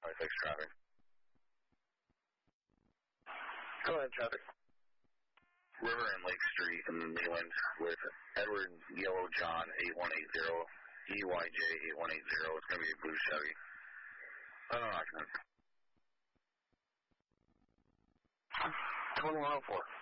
6 traffic. Go ahead, traffic. River and Lake Street in Leland with Edward Yellow John 8180, EYJ 8180. It's going to be a blue Chevy. Unknown occupant. 2104.